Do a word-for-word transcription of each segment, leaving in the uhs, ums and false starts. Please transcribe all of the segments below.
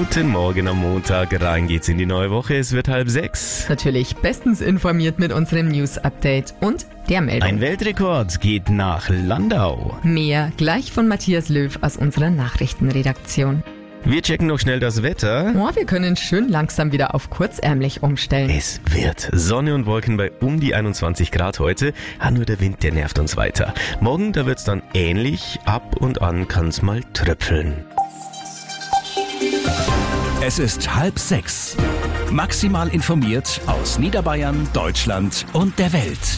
Guten Morgen am Montag, rein geht's in die neue Woche, es wird halb sechs. Natürlich bestens informiert mit unserem News-Update und der Meldung. Ein Weltrekord geht nach Landau. Mehr gleich von Matthias Löw aus unserer Nachrichtenredaktion. Wir checken noch schnell das Wetter. Oh, wir können schön langsam wieder auf kurzärmlich umstellen. Es wird Sonne und Wolken bei um die einundzwanzig Grad heute. Ah, nur der Wind, der nervt uns weiter. Morgen, da wird's dann ähnlich. Ab und an kann's mal tröpfeln. Es ist halb sechs. Maximal informiert aus Niederbayern, Deutschland und der Welt.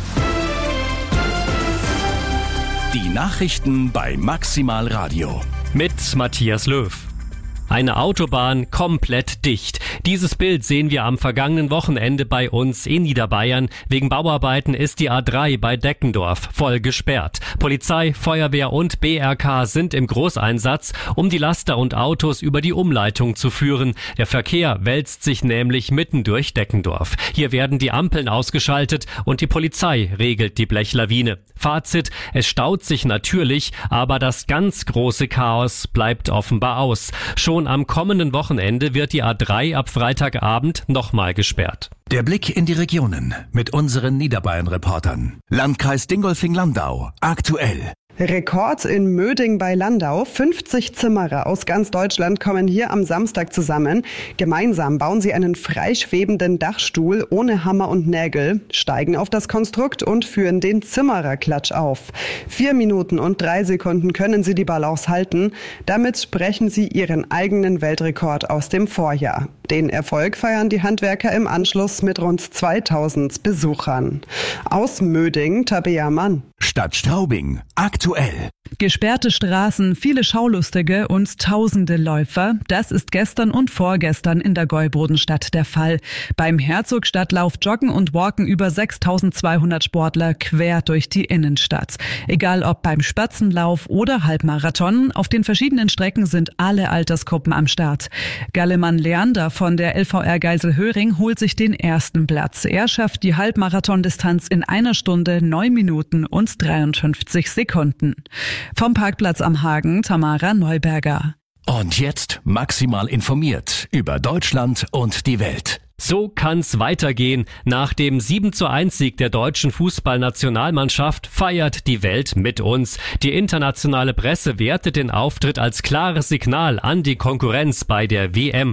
Die Nachrichten bei Maximal Radio. Mit Matthias Löw. Eine Autobahn komplett dicht. Dieses Bild sehen wir am vergangenen Wochenende bei uns in Niederbayern. Wegen Bauarbeiten ist die A drei bei Deckendorf voll gesperrt. Polizei, Feuerwehr und B R K sind im Großeinsatz, um die Laster und Autos über die Umleitung zu führen. Der Verkehr wälzt sich nämlich mitten durch Deckendorf. Hier werden die Ampeln ausgeschaltet und die Polizei regelt die Blechlawine. Fazit: Es staut sich natürlich, aber das ganz große Chaos bleibt offenbar aus. Schon am kommenden Wochenende wird die A drei ab Freitagabend nochmal gesperrt. Der Blick in die Regionen mit unseren Niederbayern-Reportern. Landkreis Dingolfing-Landau. Aktuell. Rekord in Möding bei Landau. fünfzig Zimmerer aus ganz Deutschland kommen hier am Samstag zusammen. Gemeinsam bauen sie einen freischwebenden Dachstuhl ohne Hammer und Nägel, steigen auf das Konstrukt und führen den Zimmererklatsch auf. Vier Minuten und drei Sekunden können sie die Balance halten. Damit brechen sie ihren eigenen Weltrekord aus dem Vorjahr. Den Erfolg feiern die Handwerker im Anschluss mit rund zweitausend Besuchern. Aus Möding, Tabea Mann. Stadt Straubing. Aktuell. Gesperrte Straßen, viele Schaulustige und tausende Läufer. Das ist gestern und vorgestern in der Gäubodenstadt der Fall. Beim Herzogstadtlauf joggen und walken über sechstausendzweihundert Sportler quer durch die Innenstadt. Egal ob beim Spatzenlauf oder Halbmarathon, auf den verschiedenen Strecken sind alle Altersgruppen am Start. Gallemann Leander von der L V R Geiselhöring holt sich den ersten Platz. Er schafft die Halbmarathondistanz in einer Stunde, neun Minuten und dreiundfünfzig Sekunden. Vom Parkplatz am Hagen, Tamara Neuberger. Und jetzt maximal informiert über Deutschland und die Welt. So kann's weitergehen. Nach dem sieben zu eins Sieg der deutschen Fußballnationalmannschaft feiert die Welt mit uns. Die internationale Presse wertet den Auftritt als klares Signal an die Konkurrenz bei der W M.